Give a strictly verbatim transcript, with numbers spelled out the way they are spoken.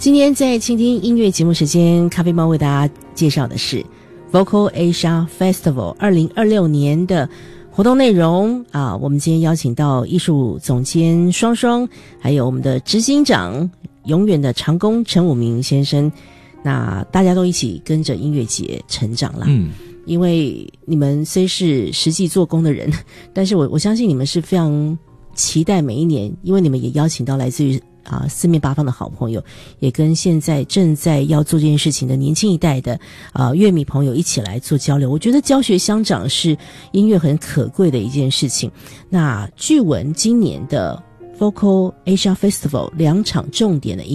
今天在倾听音乐节目时间，咖啡猫为大家介绍的是 Vocal Asia Festival 二零二六年的活动内容啊。我们今天邀请到艺术总监双双，还有我们的执行长永远的长工陈武明先生，那大家都一起跟着音乐节成长啦。嗯，因为你们虽是实际做工的人，但是我我相信你们是非常期待每一年，因为你们也邀请到来自于啊四面八方的好朋友，也跟现在正在要做这件事情的年轻一代的啊乐迷朋友一起来做交流。我觉得教学相长是音乐很可贵的一件事情。那据闻今年的 Vocal Asia Festival 两场重点的